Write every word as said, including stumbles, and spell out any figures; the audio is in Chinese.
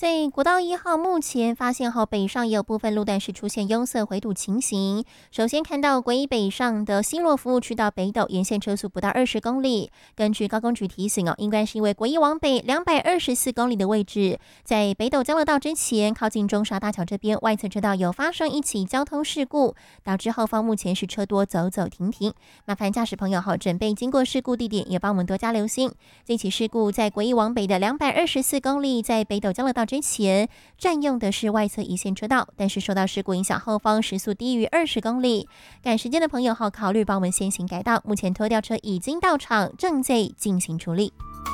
在国道一号目前发现后，北上也有部分路段是出现拥塞回堵情形。首先看到国一北上的西螺服务区到北斗沿线车速不到二十公里。根据高工局提醒哦，应该是因为国一往北两百二十四公里的位置，在北斗交流道之前，靠近中沙大桥这边外侧车道有发生一起交通事故，导致后方目前是车多走走停停。麻烦驾驶朋友好准备经过事故地点，也帮我们多加留心。这起事故在国一往北的两百二十四公里，在北斗交流道之前占用的是外侧一线车道，但是受到事故影响，后方时速低于二十公里。赶时间的朋友好考虑帮我们先行改道，目前拖吊车已经到场，正在进行处理。